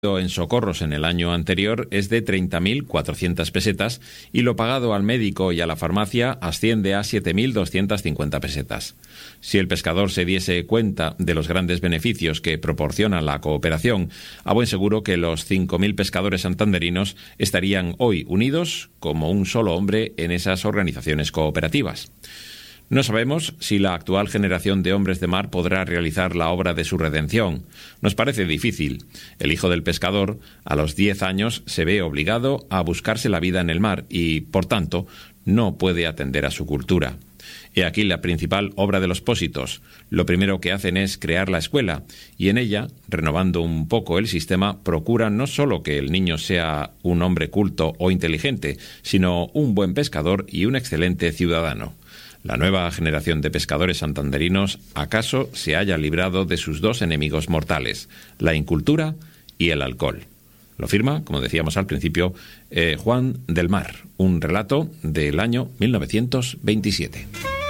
en socorros en el año anterior es de 30.400 pesetas y lo pagado al médico y a la farmacia asciende a 7.250 pesetas. Si el pescador se diese cuenta de los grandes beneficios que proporciona la cooperación, a buen seguro que los 5.000 pescadores santanderinos estarían hoy unidos como un solo hombre en esas organizaciones cooperativas. No sabemos si la actual generación de hombres de mar podrá realizar la obra de su redención. Nos parece difícil. El hijo del pescador, a los 10 años, se ve obligado a buscarse la vida en el mar y, por tanto, no puede atender a su cultura. He aquí la principal obra de los Pósitos. Lo primero que hacen es crear la escuela, y en ella, renovando un poco el sistema, procuran no solo que el niño sea un hombre culto o inteligente, sino un buen pescador y un excelente ciudadano. La nueva generación de pescadores santanderinos acaso se haya librado de sus dos enemigos mortales, la incultura y el alcohol. Lo firma, como decíamos al principio, Juan del Mar, un relato del año 1927.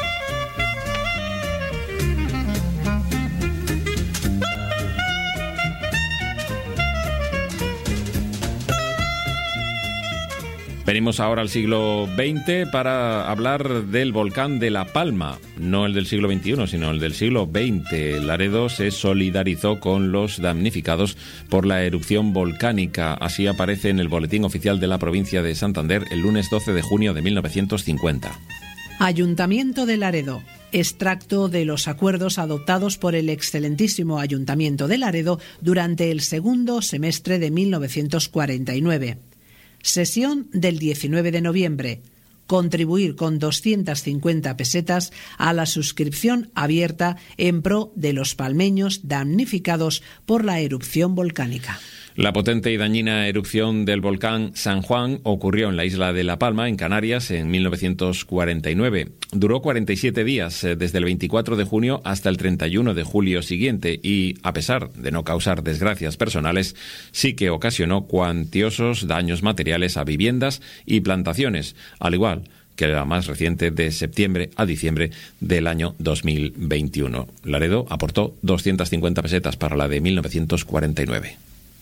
Venimos ahora al siglo XX para hablar del volcán de La Palma, no el del siglo XXI, sino el del siglo XX. Laredo se solidarizó con los damnificados por la erupción volcánica. Así aparece en el Boletín Oficial de la Provincia de Santander el lunes 12 de junio de 1950. Ayuntamiento de Laredo. Extracto de los acuerdos adoptados por el excelentísimo Ayuntamiento de Laredo durante el segundo semestre de 1949. Sesión del 19 de noviembre. Contribuir con 250 pesetas a la suscripción abierta en pro de los palmeños damnificados por la erupción volcánica. La potente y dañina erupción del volcán San Juan ocurrió en la isla de La Palma, en Canarias, en 1949. Duró 47 días, desde el 24 de junio hasta el 31 de julio siguiente, y, a pesar de no causar desgracias personales, sí que ocasionó cuantiosos daños materiales a viviendas y plantaciones, al igual que la más reciente de septiembre a diciembre del año 2021. Laredo aportó 250 pesetas para la de 1949.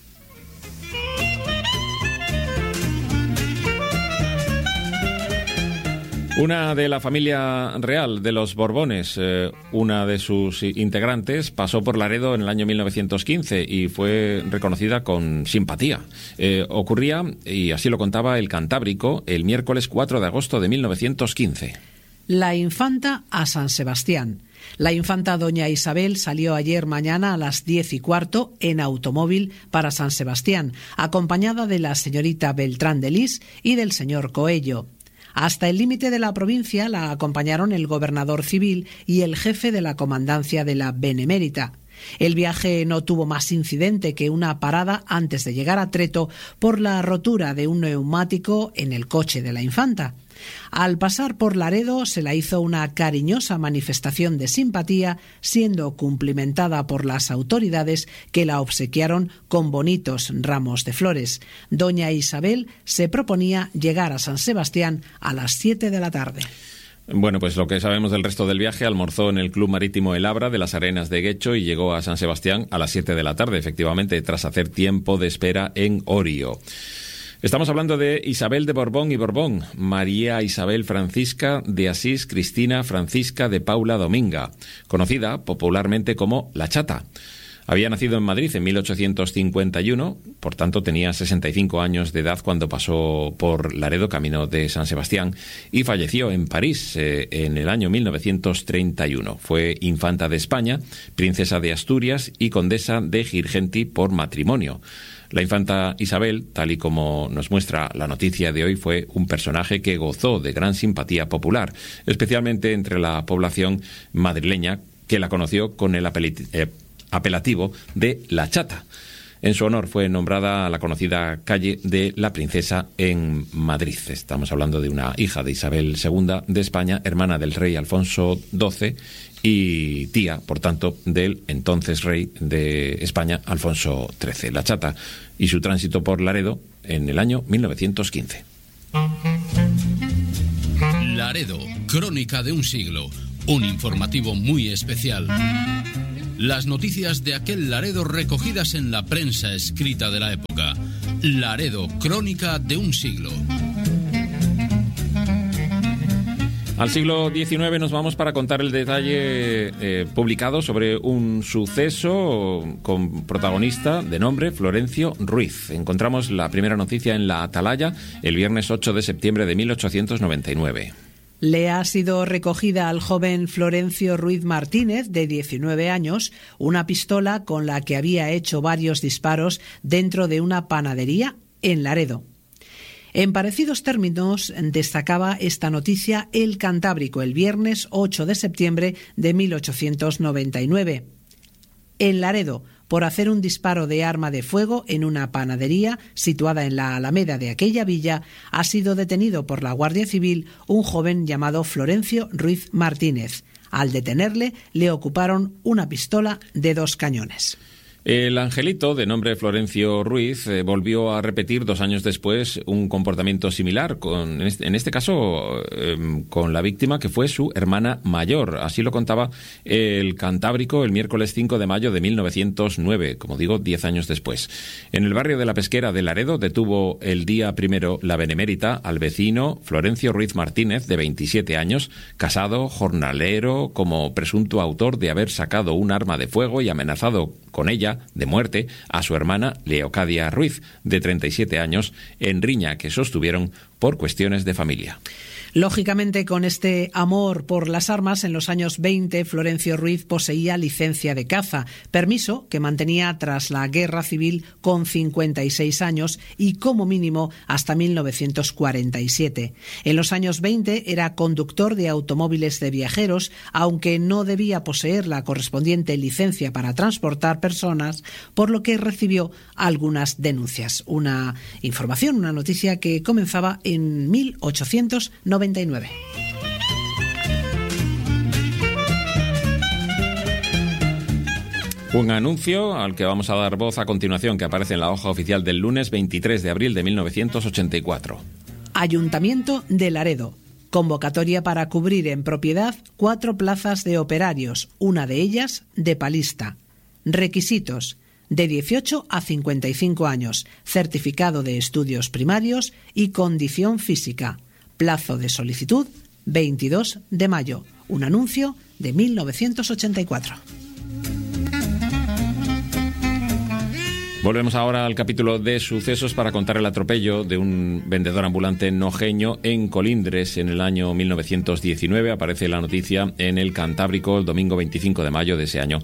Una de la familia real de los Borbones, una de sus integrantes, pasó por Laredo en el año 1915 y fue reconocida con simpatía. Ocurría, y así lo contaba el Cantábrico, el miércoles 4 de agosto de 1915. La infanta a San Sebastián. La infanta doña Isabel salió ayer mañana a las 10:15 en automóvil para San Sebastián, acompañada de la señorita Beltrán de Lis y del señor Coello. Hasta el límite de la provincia la acompañaron el gobernador civil y el jefe de la comandancia de la Benemérita. El viaje no tuvo más incidente que una parada antes de llegar a Treto por la rotura de un neumático en el coche de la infanta. Al pasar por Laredo se la hizo una cariñosa manifestación de simpatía, siendo cumplimentada por las autoridades que la obsequiaron con bonitos ramos de flores. Doña Isabel se proponía llegar a San Sebastián a las 7 de la tarde. Bueno, pues lo que sabemos del resto del viaje: almorzó en el Club Marítimo El Abra de las Arenas de Guecho y llegó a San Sebastián a las 7 de la tarde, efectivamente, tras hacer tiempo de espera en Orio. Estamos hablando de Isabel de Borbón y Borbón, María Isabel Francisca de Asís Cristina Francisca de Paula Dominga, conocida popularmente como La Chata. Había nacido en Madrid en 1851, por tanto tenía 65 años de edad cuando pasó por Laredo, camino de San Sebastián, y falleció en París en el año 1931. Fue infanta de España, princesa de Asturias y condesa de Girgenti por matrimonio. La infanta Isabel, tal y como nos muestra la noticia de hoy, fue un personaje que gozó de gran simpatía popular, especialmente entre la población madrileña, que la conoció con el apelativo de La Chata. En su honor fue nombrada la conocida calle de la Princesa en Madrid. Estamos hablando de una hija de Isabel II de España, hermana del rey Alfonso XII y tía, por tanto, del entonces rey de España, Alfonso XIII. La Chata y su tránsito por Laredo en el año 1915. Laredo, crónica de un siglo, un informativo muy especial. Las noticias de aquel Laredo recogidas en la prensa escrita de la época. Laredo, crónica de un siglo. Al siglo XIX nos vamos para contar el detalle publicado sobre un suceso con protagonista de nombre Florencio Ruiz. Encontramos la primera noticia en la Atalaya el viernes 8 de septiembre de 1899. Le ha sido recogida al joven Florencio Ruiz Martínez, de 19 años, una pistola con la que había hecho varios disparos dentro de una panadería en Laredo. En parecidos términos destacaba esta noticia El Cantábrico el viernes 8 de septiembre de 1899. En Laredo, por hacer un disparo de arma de fuego en una panadería situada en la Alameda de aquella villa, ha sido detenido por la Guardia Civil un joven llamado Florencio Ruiz Martínez. Al detenerle, le ocuparon una pistola de 2 cañones. El angelito, de nombre Florencio Ruiz, volvió a repetir 2 años después un comportamiento similar, en este caso con la víctima, que fue su hermana mayor. Así lo contaba El Cantábrico el miércoles 5 de mayo de 1909, como digo, 10 años después. En el barrio de la Pesquera de Laredo detuvo el día primero la Benemérita al vecino Florencio Ruiz Martínez, de 27 años, casado, jornalero, como presunto autor de haber sacado un arma de fuego y amenazado con ella de muerte a su hermana Leocadia Ruiz, de 37 años, en riña que sostuvieron por cuestiones de familia. Lógicamente, con este amor por las armas, en los años 20, Florencio Ruiz poseía licencia de caza, permiso que mantenía tras la Guerra Civil con 56 años y como mínimo hasta 1947. En los años 20 era conductor de automóviles de viajeros, aunque no debía poseer la correspondiente licencia para transportar personas, por lo que recibió algunas denuncias. Una noticia que comenzaba en 1899. Un anuncio al que vamos a dar voz a continuación, que aparece en la hoja oficial del lunes 23 de abril de 1984. Ayuntamiento de Laredo. Convocatoria para cubrir en propiedad 4 plazas de operarios, una de ellas de palista. Requisitos: de 18 a 55 años, certificado de estudios primarios y condición física. Plazo de solicitud, 22 de mayo. Un anuncio de 1984. Volvemos ahora al capítulo de sucesos para contar el atropello de un vendedor ambulante nojeño en Colindres en el año 1919. Aparece la noticia en El Cantábrico el domingo 25 de mayo de ese año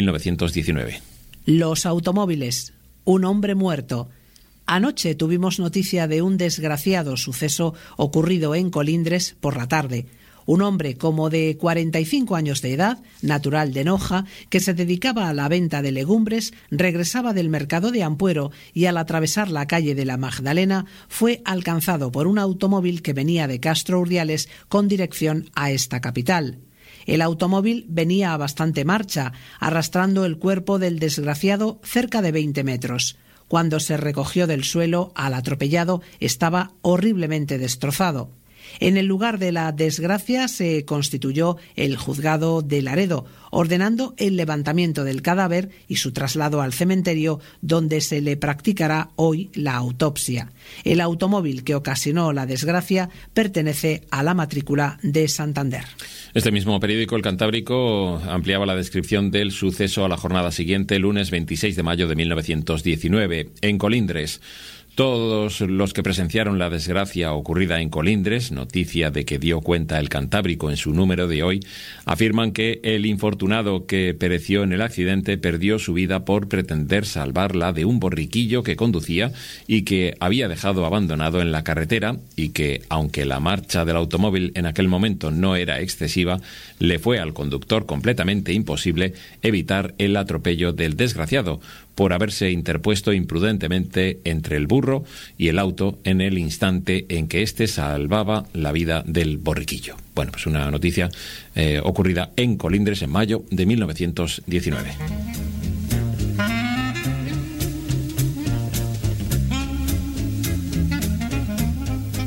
1919. Los automóviles. Un hombre muerto. Anoche tuvimos noticia de un desgraciado suceso ocurrido en Colindres por la tarde. Un hombre como de 45 años de edad, natural de Noja, que se dedicaba a la venta de legumbres, regresaba del mercado de Ampuero y al atravesar la calle de la Magdalena fue alcanzado por un automóvil que venía de Castro Urdiales con dirección a esta capital. El automóvil venía a bastante marcha, arrastrando el cuerpo del desgraciado cerca de 20 metros. Cuando se recogió del suelo, al atropellado estaba horriblemente destrozado. En el lugar de la desgracia se constituyó el juzgado de Laredo, ordenando el levantamiento del cadáver y su traslado al cementerio, donde se le practicará hoy la autopsia. El automóvil que ocasionó la desgracia pertenece a la matrícula de Santander. Este mismo periódico, El Cantábrico, ampliaba la descripción del suceso a la jornada siguiente, lunes 26 de mayo de 1919, en Colindres. Todos los que presenciaron la desgracia ocurrida en Colindres, noticia de que dio cuenta El Cantábrico en su número de hoy, afirman que el infortunado que pereció en el accidente perdió su vida por pretender salvarla de un borriquillo que conducía y que había dejado abandonado en la carretera, y que, aunque la marcha del automóvil en aquel momento no era excesiva, le fue al conductor completamente imposible evitar el atropello del desgraciado, por haberse interpuesto imprudentemente entre el burro y el auto en el instante en que éste salvaba la vida del borriquillo. Bueno, pues una noticia ocurrida en Colindres en mayo de 1919.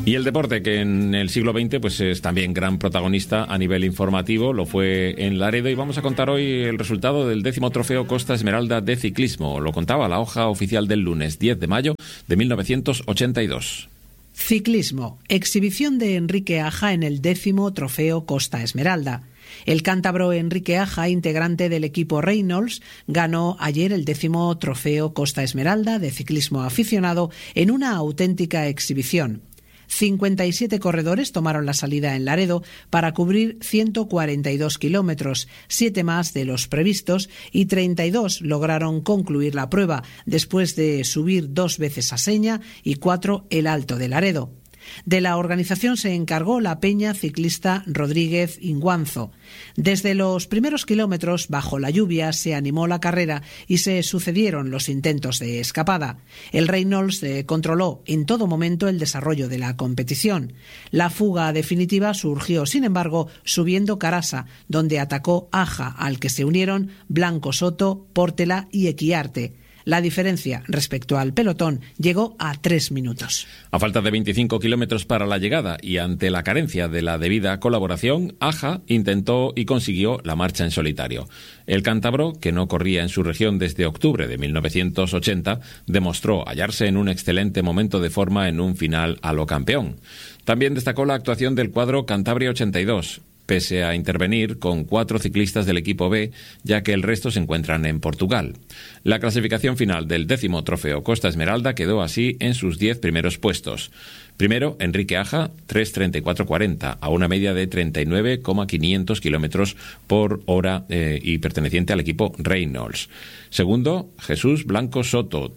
Y el deporte, que en el siglo XX pues es también gran protagonista a nivel informativo, lo fue en Laredo, y vamos a contar hoy el resultado del 10º Trofeo Costa Esmeralda de ciclismo. Lo contaba la hoja oficial del lunes 10 de mayo de 1982. Ciclismo. Exhibición de Enrique Aja en el 10º Trofeo Costa Esmeralda. El cántabro Enrique Aja, integrante del equipo Reynolds, ganó ayer el 10º Trofeo Costa Esmeralda de ciclismo aficionado en una auténtica exhibición. 57 corredores tomaron la salida en Laredo para cubrir 142 kilómetros, 7 más de los previstos, y 32 lograron concluir la prueba después de subir 2 veces a Seña y 4 el Alto de Laredo. De la organización se encargó la peña ciclista Rodríguez Inguanzo. Desde los primeros kilómetros, bajo la lluvia, se animó la carrera y se sucedieron los intentos de escapada. El Reynolds controló en todo momento el desarrollo de la competición. La fuga definitiva surgió, sin embargo, subiendo Carasa, donde atacó Aja, al que se unieron Blanco Soto, Pórtela y Equiarte. La diferencia respecto al pelotón llegó a 3 minutos. A falta de 25 kilómetros para la llegada y ante la carencia de la debida colaboración, Aja intentó y consiguió la marcha en solitario. El cántabro, que no corría en su región desde octubre de 1980, demostró hallarse en un excelente momento de forma en un final a lo campeón. También destacó la actuación del cuadro Cantabria 82, pese a intervenir con 4 ciclistas del equipo B, ya que el resto se encuentran en Portugal. La clasificación final del 10º Trofeo Costa Esmeralda quedó así en sus 10 primeros puestos. Primero, Enrique Aja, 3:34:40, a una media de 39,500 kilómetros por hora y perteneciente al equipo Reynolds. Segundo, Jesús Blanco Soto,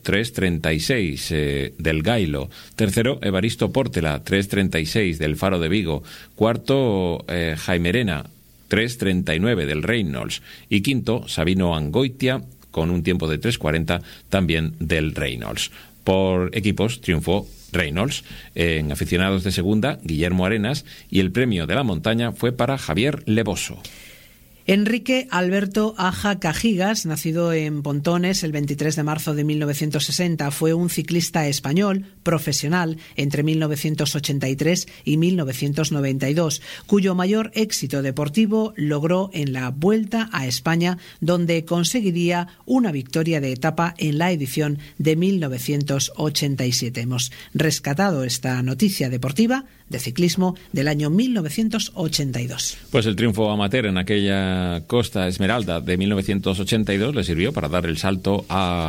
3:36 del Gailo. Tercero, Evaristo Pórtela, 3:36 del Faro de Vigo. Cuarto, Jaime Arena, 3:39 del Reynolds. Y quinto, Sabino Angoitia, con un tiempo de 3:40 también del Reynolds. Por equipos triunfó Reynolds. En aficionados de segunda, Guillermo Arenas, y el premio de la montaña fue para Javier Levoso. Enrique Alberto Aja Cajigas, nacido en Pontones el 23 de marzo de 1960, fue un ciclista español profesional entre 1983 y 1992, cuyo mayor éxito deportivo logró en la Vuelta a España, donde conseguiría una victoria de etapa en la edición de 1987. Hemos rescatado esta noticia deportiva de ciclismo del año 1982. Pues el triunfo amateur en aquella Costa Esmeralda de 1982 le sirvió para dar el salto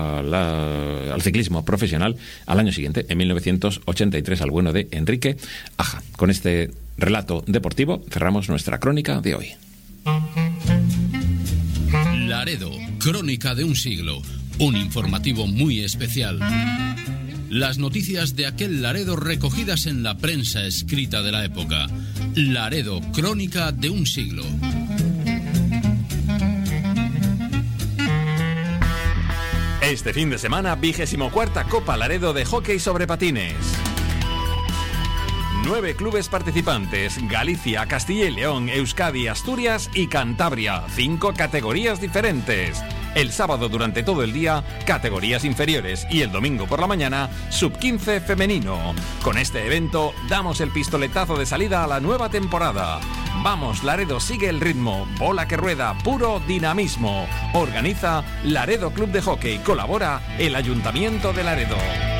al ciclismo profesional al año siguiente, en 1983, al bueno de Enrique Aja. Con este relato deportivo cerramos nuestra crónica de hoy. Laredo, crónica de un siglo, un informativo muy especial. Las noticias de aquel Laredo recogidas en la prensa escrita de la época. Laredo, crónica de un siglo. Este fin de semana, 24ª Copa Laredo de Hockey sobre Patines. 9 clubes participantes: Galicia, Castilla y León, Euskadi, Asturias y Cantabria. 5 categorías diferentes. El sábado durante todo el día, categorías inferiores, y el domingo por la mañana, sub-15 femenino. Con este evento damos el pistoletazo de salida a la nueva temporada. Vamos, Laredo, sigue el ritmo. Bola que rueda, puro dinamismo. Organiza Laredo Club de Hockey. Colabora el Ayuntamiento de Laredo.